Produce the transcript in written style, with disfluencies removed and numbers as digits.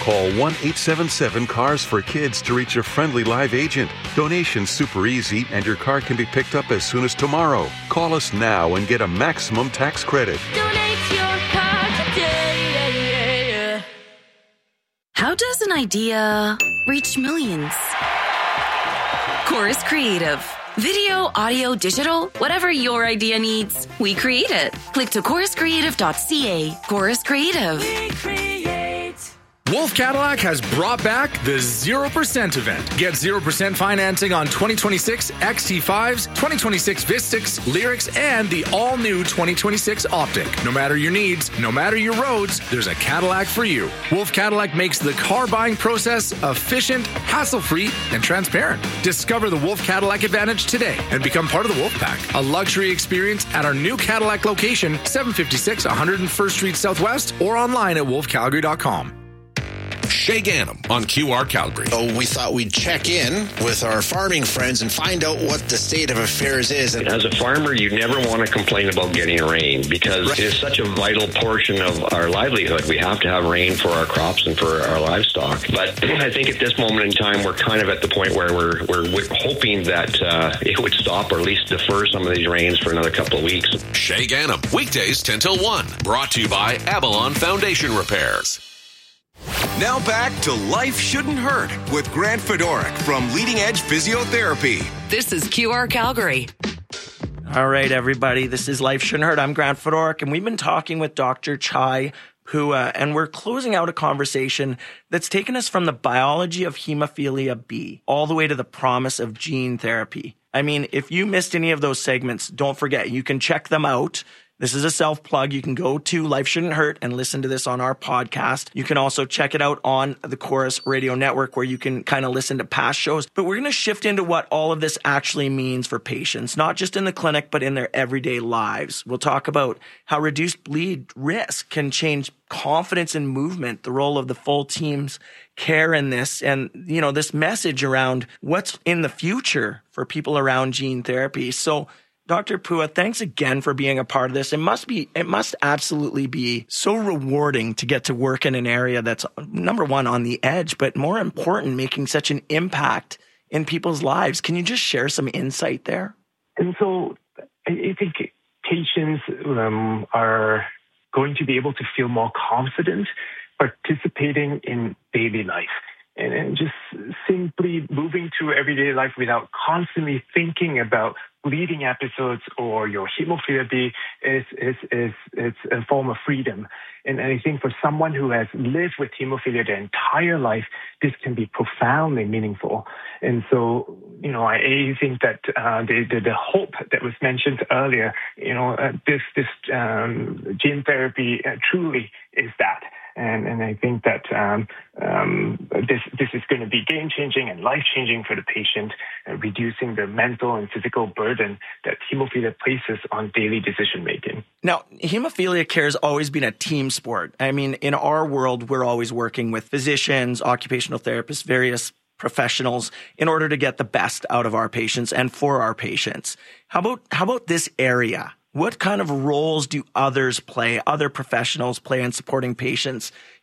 Call 1-877-CARS-FOR-KIDS to reach a friendly live agent. Donation's super easy, and your car can be picked up as soon as tomorrow. Call us now and get a maximum tax credit. Donate your car today. How does an idea reach millions? Chorus Creative. Video, audio, digital, whatever your idea needs, we create it. Click to choruscreative.ca. Chorus Creative. We create. Wolf Cadillac has brought back the 0% event. Get 0% financing on 2026 XT5s, 2026 Vistix, Lyrics, and the all-new 2026 Optic. No matter your needs, no matter your roads, there's a Cadillac for you. Wolf Cadillac makes the car buying process efficient, hassle-free, and transparent. Discover the Wolf Cadillac advantage today and become part of the Wolf Pack, a luxury experience at our new Cadillac location, 756 101st Street Southwest, or online at wolfcalgary.com. Shay Ganem on QR Calgary. So we thought we'd check in with our farming friends and find out what the state of affairs is. As a farmer, you never want to complain about getting rain because it is such a vital portion of our livelihood. We have to have rain for our crops and for our livestock. But I think at this moment in time, we're kind of at the point where we're hoping that it would stop or at least defer some of these rains for another couple of weeks. Shay Ganem, weekdays 10 till 1. Brought to you by Avalon Foundation Repairs. Now back to Life Shouldn't Hurt with Grant Fedorik from Leading Edge Physiotherapy. This is QR Calgary. All right, everybody. This is Life Shouldn't Hurt. I'm Grant Fedorik, and we've been talking with Dr. Chai Phua, and we're closing out a conversation that's taken us from the biology of hemophilia B all the way to the promise of gene therapy. I mean, if you missed any of those segments, don't forget, you can check them out. This is a self-plug. You can go to Life Shouldn't Hurt and listen to this on our podcast. You can also check it out on the Chorus Radio Network where you can kind of listen to past shows. But we're going to shift into what all of this actually means for patients, not just in the clinic, but in their everyday lives. We'll talk about how reduced bleed risk can change confidence in movement, the role of the full team's care in this, and, you know, this message around what's in the future for people around gene therapy. So, Dr. Phua, thanks again for being a part of this. It must absolutely be so rewarding to get to work in an area that's, number one, on the edge, but more important, making such an impact in people's lives. Can you just share some insight there? And so I think patients are going to be able to feel more confident participating in daily life. And just simply moving through everyday life without constantly thinking about bleeding episodes or your hemophilia B is a form of freedom. And I think for someone who has lived with hemophilia their entire life, this can be profoundly meaningful. And so, you know, I think that the hope that was mentioned earlier, you know, this gene therapy truly is that. And I think that this is going to be game-changing and life-changing for the patient, reducing the mental and physical burden that hemophilia places on daily decision-making. Now, hemophilia care has always been a team sport. I mean, in our world, we're always working with physicians, occupational therapists, various professionals in order to get the best out of our patients and for our patients. How about this area? What kind of roles do others play, other professionals play in supporting patients